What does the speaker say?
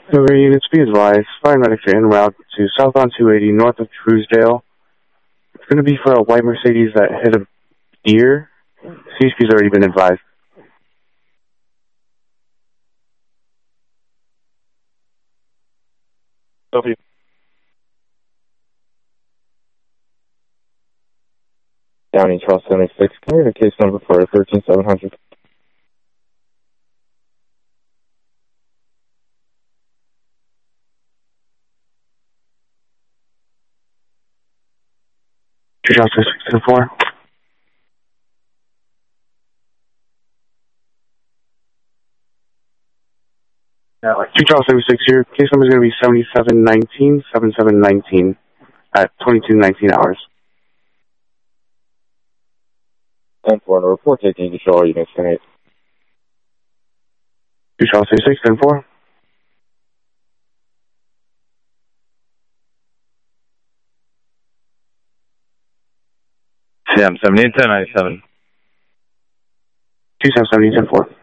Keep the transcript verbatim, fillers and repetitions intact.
Over units, be advised, paramedics are en route to southbound two eighty north of Truesdale. It's going to be for a white Mercedes that hit a deer. C H P's already been advised. W. Downey, Charles seventy-six. Can we have a case number for thirteen seven hundred? two Charles seventy-six to the four. Yeah, like two Charles seventy-six here. Case number is going to be seventy-seven nineteen, seventy-seven nineteen at twenty-two nineteen hours. ten four, and a report taking to show all units tonight. two Charles seventy-six, ten four. C M seventy, ten ninety-seven. two seven seventy, ten four.